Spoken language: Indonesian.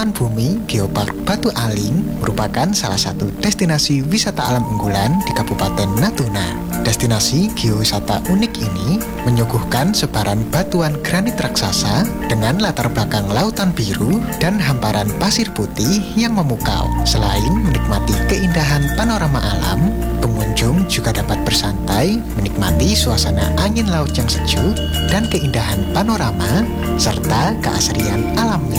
Taman Bumi Geopark Batu Aling merupakan salah satu destinasi wisata alam unggulan di Kabupaten Natuna. Destinasi geowisata unik ini menyuguhkan sebaran batuan granit raksasa dengan latar belakang lautan biru dan hamparan pasir putih yang memukau. Selain menikmati keindahan panorama alam, pengunjung juga dapat bersantai, menikmati suasana angin laut yang sejuk dan keindahan panorama serta keasrian alamnya.